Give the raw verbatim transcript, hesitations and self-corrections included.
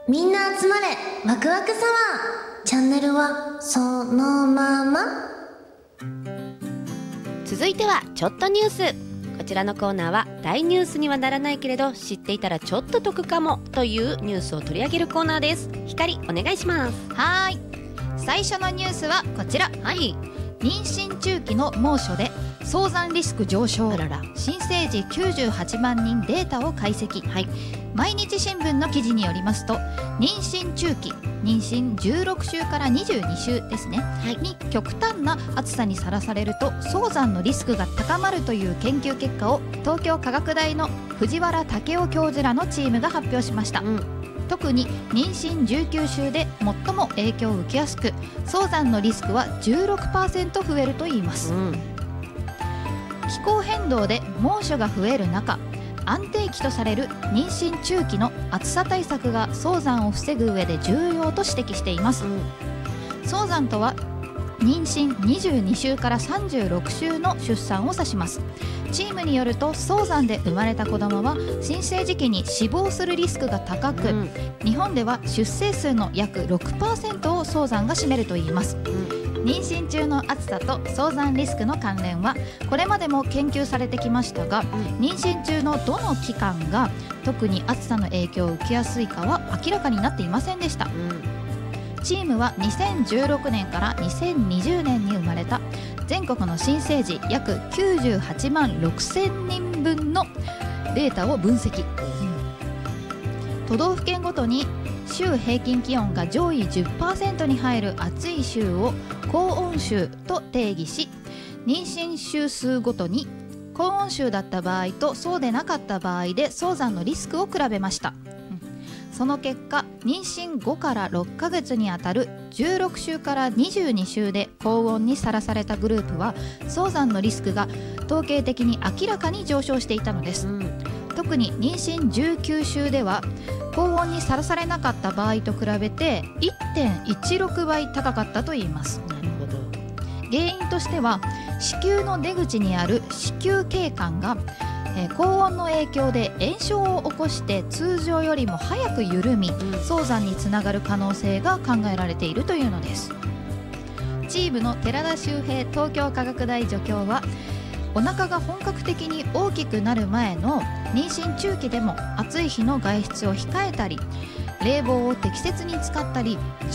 みんな集まれワクワクサワー。チャンネルはそのまま。 続いてはちょっとニュース。こちらのコーナーは大ニュースにはならないけれど知っていたらちょっと得かもというニュースを取り上げるコーナーです。光お願いします。 はーい、最初のニュースはこちら。 はい。 妊娠中期の猛暑で早産リスク上昇。 あらら。 新生児きゅうじゅうはちまんにんデータを解析。 はい。 毎日新聞の記事によりますと、妊娠中期、妊娠じゅうろくしゅうからにじゅうにしゅうですね、 はい、 に極端な暑さにさらされると早産のリスクが高まるという研究結果を東京科学大の藤原武雄教授らのチームが発表しました。うん、特に妊娠じゅうきゅうしゅうで最も影響を受けやすく、早産のリスクは じゅうろくパーセント 増えるといいます。うん、気候変動で猛暑が増える中、安定期とされる妊娠中期の暑さ対策が早産を防ぐ上で重要と指摘しています。うん、早産とは妊娠にじゅうにしゅうからさんじゅうろくしゅうの出産を指します。チームによると、早産で生まれた子どもは新生児期に死亡するリスクが高く、うん、日本では出生数の約 ろくパーセント を早産が占めるといいます。うん、妊娠中の暑さと早産リスクの関連はこれまでも研究されてきましたが、うん、妊娠中のどの期間が特に暑さの影響を受けやすいかは明らかになっていませんでした。うん、チームはにせんじゅうろくねんからにせんにじゅうねんに生まれた全国の新生児約きゅうじゅうはちまんろくせんにんぶんのデータを分析。うん、都道府県ごとに週平均気温が上位 じゅっパーセント に入る暑い週を高温週と定義し、妊娠週数ごとに高温週だった場合とそうでなかった場合で早産のリスクを比べました。その結果、妊娠ごからろっかげつにあたるじゅうろくしゅうからにじゅうにしゅうで高温にさらされたグループは早産のリスクが統計的に明らかに上昇していたのです。うん、特に妊娠じゅうきゅうしゅうでは高温にさらされなかった場合と比べて いってんいちろく 倍高かったといいます。 なるほど。 原因としては、子宮の出口にある子宮頸管がえー、高温の影響で炎症を起こして通常よりも早く緩み、うん、早産につながる可能性が考えられているというのです。チームの寺田修平東京科学大助教は、お腹が本格的に大きくなる前の妊娠中期でも暑い日の外出を控えたり、冷房を適切に使ったり、